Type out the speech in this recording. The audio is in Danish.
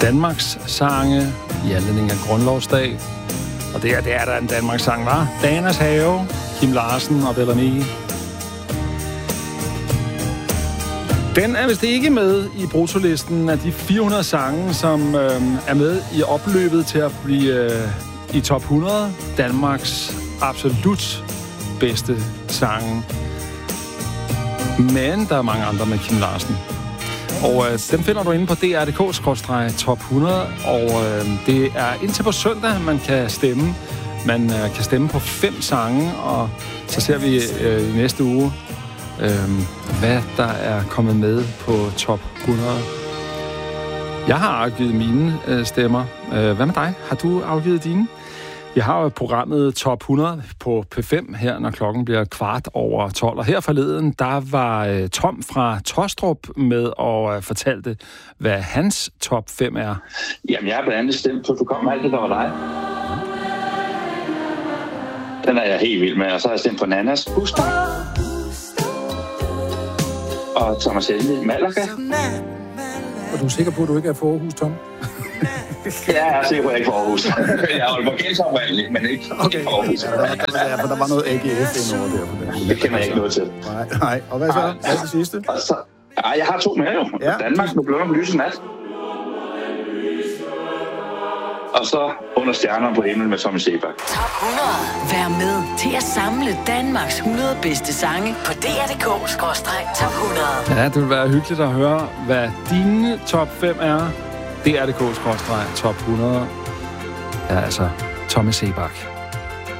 Danmarks sange i anledning af Grundlovsdag. Og det er der en Danmarks sang, var. Danas Have, Kim Larsen og Bellamy. Den er vist ikke med i bruttolisten af de 400 sange, som er med i opløbet til at blive i top 100. Danmarks absolut bedste sange. Men der er mange andre med Kim Larsen. Og dem finder du inde på dr.dk/top 100. Og det er indtil på søndag, man kan stemme. Man kan stemme på 5 sange, og så ser vi i næste uge, hvad der er kommet med på top 100. Jeg har afgivet mine stemmer. Hvad med dig? Har du afgivet dine? Vi har jo programmet Top 100 på P5 her, når klokken bliver 12:15. Og her forleden, der var Tom fra Tostrup med og fortalte, hvad hans top 5 er. Jamen, jeg har blandt andet stemt på, du kom med alt det, der var dig. Den er jeg helt vild med, og så har jeg stemt på Nannas Buster. Og Thomas Helmig Malaga. Og du er sikker på, at du ikke er for Aarhus, Tom? Ja, jeg er sikker på, at jeg ikke er for Aarhus. Jeg holder på gældsopvalgelig, men ikke for Aarhus. Ja, for der var noget AGF indover der. På den. Det kender jeg ikke noget til. Nej. Og hvad så? Hvad er det sidste? Jeg har 2 mere jo. Ja. Danmark nu bløder på lyse nat. Og så Under stjerner på himlen med Tommy Sebak. Top 100. Vær med til at samle Danmarks 100 bedste sange på dr.dk/top 100. Ja, det vil være hyggeligt at høre, hvad dine top 5 er. dr.dk/top 100. Ja, altså Tommy Sebak.